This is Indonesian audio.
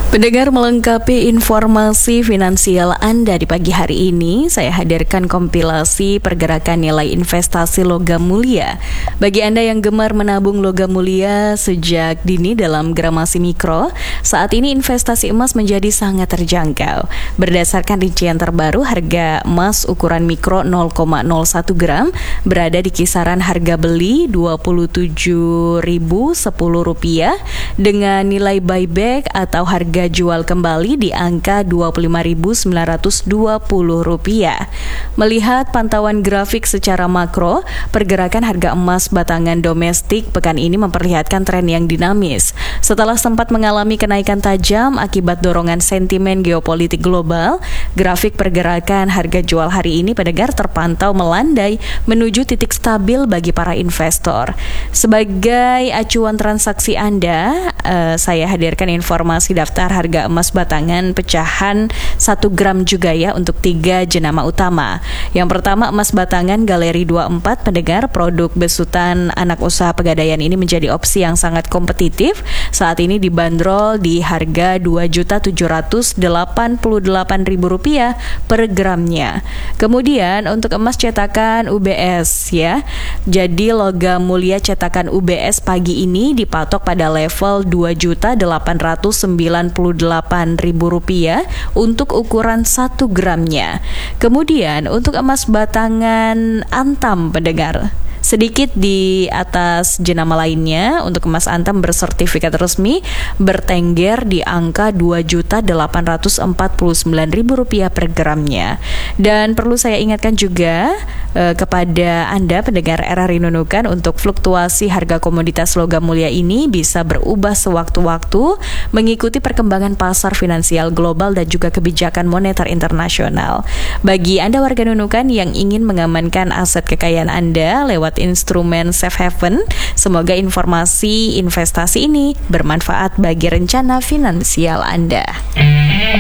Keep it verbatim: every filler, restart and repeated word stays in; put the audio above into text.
Pendengar, melengkapi informasi finansial Anda di pagi hari ini, saya hadirkan kompilasi pergerakan nilai investasi logam mulia. Bagi Anda yang gemar menabung logam mulia sejak dini dalam gramasi mikro, saat ini investasi emas menjadi sangat terjangkau. Berdasarkan rincian terbaru, harga emas ukuran mikro nol koma nol satu gram berada di kisaran harga beli dua puluh tujuh ribu sepuluh rupiah dengan nilai buyback atau harga jual kembali di angka dua puluh lima ribu sembilan ratus dua puluh rupiah. Melihat pantauan grafik secara makro, pergerakan harga emas batangan domestik pekan ini memperlihatkan tren yang dinamis. Setelah sempat mengalami kenaikan tajam akibat dorongan sentimen geopolitik global, grafik pergerakan harga jual hari ini pendengar terpantau melandai menuju titik stabil bagi para investor. Sebagai acuan transaksi Anda, uh, saya hadirkan informasi daftar harga emas batangan pecahan satu gram juga ya untuk tiga jenama utama. Yang pertama, emas batangan Galeri dua puluh empat, pendengar, produk besutan anak usaha pegadaian ini menjadi opsi yang sangat kompetitif. Saat ini dibanderol di harga dua juta tujuh ratus delapan puluh delapan ribu rupiah per gramnya. Kemudian untuk emas cetakan U B S ya. Jadi logam mulia cetakan U B S pagi ini dipatok pada level dua juta delapan ratus sembilan puluh delapan ribu rupiah untuk ukuran satu gramnya. Kemudian untuk emas batangan Antam, pendengar, sedikit di atas jenama lainnya, untuk emas Antam bersertifikat resmi bertengger di angka dua juta delapan ratus empat puluh sembilan ribu rupiah per gramnya. Dan perlu saya ingatkan juga eh, kepada Anda pendengar R R I Nunukan, untuk fluktuasi harga komoditas logam mulia ini bisa berubah sewaktu-waktu mengikuti perkembangan pasar finansial global dan juga kebijakan moneter internasional. Bagi Anda warga Nunukan yang ingin mengamankan aset kekayaan Anda lewat instrumen safe haven, semoga informasi investasi ini bermanfaat bagi rencana finansial Anda.